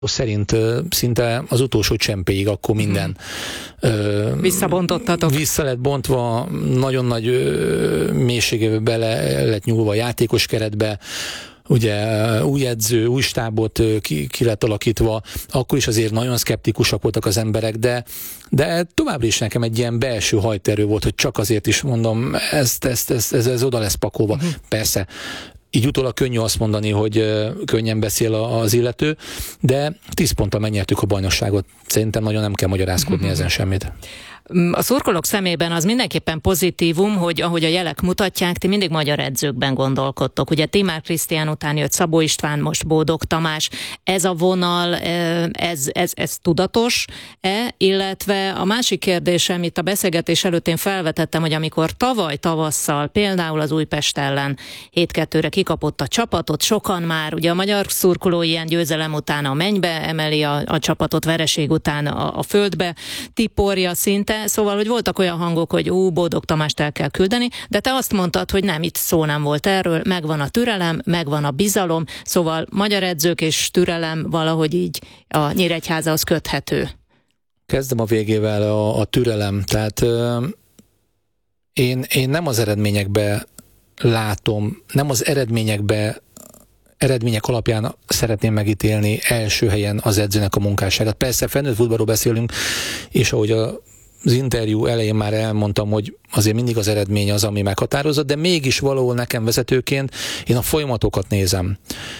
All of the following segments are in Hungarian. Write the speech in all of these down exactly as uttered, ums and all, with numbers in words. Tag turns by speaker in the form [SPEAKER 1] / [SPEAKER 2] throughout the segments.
[SPEAKER 1] szerint szinte az utolsó csempéig akkor minden
[SPEAKER 2] visszabontottatok.
[SPEAKER 1] Vissza lett bontva, nagyon nagy mélységébe bele lett nyúlva a játékos keretbe, ugye új edző, új stábot ki, ki lett alakítva, akkor is azért nagyon szkeptikusak voltak az emberek, de, de továbbra is nekem egy ilyen belső hajterő volt, hogy csak azért is mondom, ezt, ezt, ezt, ez, ez oda lesz pakolva. Uh-huh. Persze, így utólag könnyű azt mondani, hogy könnyen beszél az illető, de tíz ponttal megnyertük a bajnokságot. Szerintem nagyon nem kell magyarázkodni uh-huh. ezen semmit.
[SPEAKER 2] A szurkolók szemében az mindenképpen pozitívum, hogy ahogy a jelek mutatják, ti mindig magyar edzőkben gondolkodtok. Ugye Timár Krisztián után jött Szabó István, most Bódog Tamás. Ez a vonal, ez, ez, ez tudatos-e? Illetve a másik kérdésem, itt a beszélgetés előtt én felvetettem, hogy amikor tavaly tavasszal például az Újpest ellen hét kettőre kikapott a csapatot, sokan már, ugye a magyar szurkoló ilyen győzelem után a mennybe emeli a, a csapatot, vereség után a, a földbe tiporja szinte. Szóval, hogy voltak olyan hangok, hogy ú, Bódog Tamást el kell küldeni, de te azt mondtad, hogy nem, itt szó nem volt erről, megvan a türelem, megvan a bizalom, szóval magyar edzők és türelem valahogy így a Nyíregyházához köthető.
[SPEAKER 1] Kezdem a végével, a, a türelem, tehát ö, én, én nem az eredményekbe látom, nem az eredményekbe eredmények alapján szeretném megítélni első helyen az edzőnek a munkásságát. Persze felnőtt futballról beszélünk, és ahogy a az interjú elején már elmondtam, hogy azért mindig az eredmény az, ami meghatározott, de mégis valahol nekem vezetőként én a folyamatokat nézem.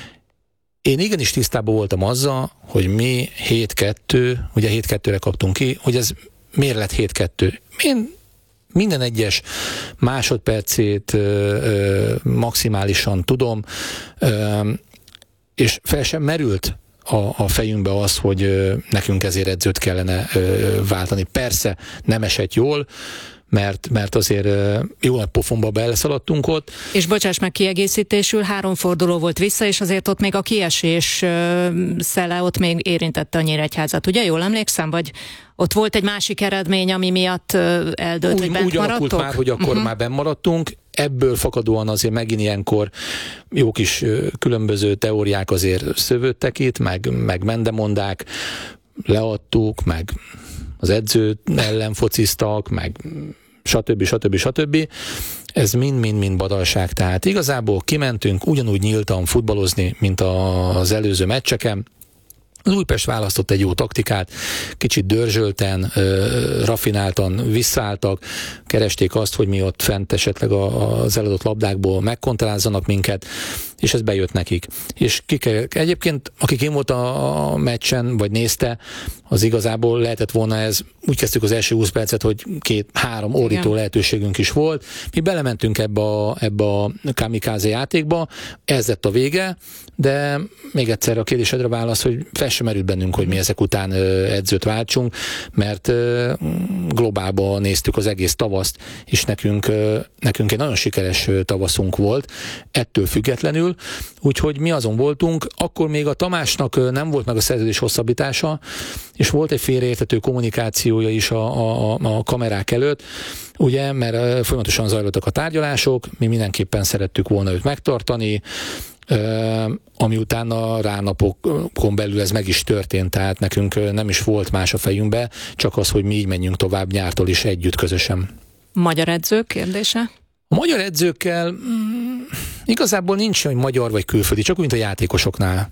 [SPEAKER 1] Én igenis tisztában voltam azzal, hogy mi hét kettő, ugye hét kettőre kaptunk ki, hogy ez miért lett hét kettő. Én minden egyes másodpercét ö, ö, maximálisan tudom, ö, és fel sem merült A, a fejünkbe az, hogy ö, nekünk ezért edzőt kellene ö, váltani. Persze nem esett jól, mert, mert azért ö, jó nagy pofonba beleszaladtunk ott.
[SPEAKER 2] És bocsáss meg, kiegészítésül három forduló volt vissza, és azért ott még a kiesés ö, szele ott még érintette a Nyíregyházat. Ugye jól emlékszem, vagy ott volt egy másik eredmény, ami miatt ö, eldőlt,
[SPEAKER 1] úgy,
[SPEAKER 2] hogy bent
[SPEAKER 1] úgy
[SPEAKER 2] maradtok?
[SPEAKER 1] alakult már, hogy akkor uh-huh. már benn maradtunk. Ebből fakadóan azért megint ilyenkor jó kis különböző teóriák azért szövődtek itt, meg, meg mendemondák, leadtuk, meg az edző ellen fociztak, meg stb. stb. stb. Ez mind-mind-mind badalság. Tehát igazából kimentünk ugyanúgy nyíltan futballozni, mint az előző meccseken. Az Újpest választott egy jó taktikát, kicsit dörzsölten, rafináltan visszaálltak, keresték azt, hogy mi ott fent esetleg az eladott labdákból megkontrázzanak minket, és ez bejött nekik. És kik, egyébként, akik én volt a, a meccsen, vagy nézte, az igazából lehetett volna ez, úgy kezdtük az első húsz percet, hogy két-három ordító ja. lehetőségünk is volt. Mi belementünk ebbe a, ebbe a kamikáze játékba, ez lett a vége, de még egyszer a kérdésedre válasz, hogy fel sem merült bennünk, hogy mi ezek után edzőt váltsunk, mert globálban néztük az egész tavaszt, és nekünk, nekünk egy nagyon sikeres tavaszunk volt, ettől függetlenül, úgyhogy mi azon voltunk, akkor még a Tamásnak nem volt meg a szerződés hosszabbítása, és volt egy félreérthető kommunikációja is a, a, a kamerák előtt, ugye, mert folyamatosan zajlottak a tárgyalások, mi mindenképpen szerettük volna őt megtartani, Uh, ami utána ránapokon belül ez meg is történt, tehát nekünk nem is volt más a fejünkbe, csak az, hogy mi így menjünk tovább nyártól is együtt közösen.
[SPEAKER 2] Magyar edzők kérdése?
[SPEAKER 1] A magyar edzőkkel mm, igazából nincs olyan magyar vagy külföldi, csak úgy, mint a játékosoknál.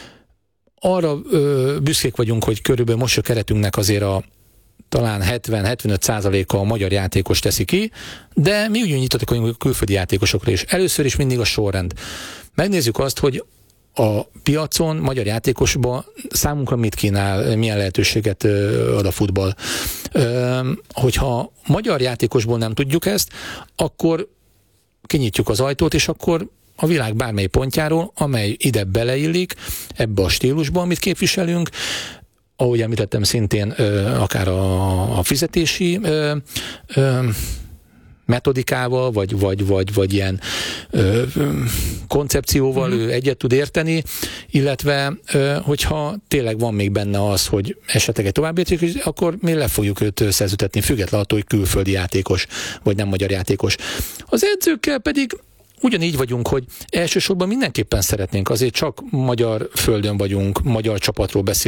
[SPEAKER 1] Arra ö, büszkék vagyunk, hogy körülbelül most a keretünknek azért a talán hetven-hetvenöt százaléka a magyar játékos teszi ki, de mi úgy nyitottak vagyunk a külföldi játékosokra is. Először is mindig a sorrend. Megnézzük azt, hogy a piacon, magyar játékosban számunkra mit kínál, milyen lehetőséget ad a futball. Hogyha magyar játékosból nem tudjuk ezt, akkor kinyitjuk az ajtót, és akkor a világ bármely pontjáról, amely ide beleillik, ebbe a stílusba, amit képviselünk, ahogy említettem szintén, akár a, a fizetési ö, ö, metodikával, vagy, vagy, vagy, vagy ilyen ö, koncepcióval mm-hmm. ő egyet tud érteni, illetve ö, hogyha tényleg van még benne az, hogy esetleg egy további, akkor mi le fogjuk őt szerződtetni, függetlenül attól, hogy külföldi játékos, vagy nem magyar játékos. Az edzőkkel pedig ugyanígy vagyunk, hogy elsősorban mindenképpen szeretnénk, azért csak magyar földön vagyunk, magyar csapatról beszélünk,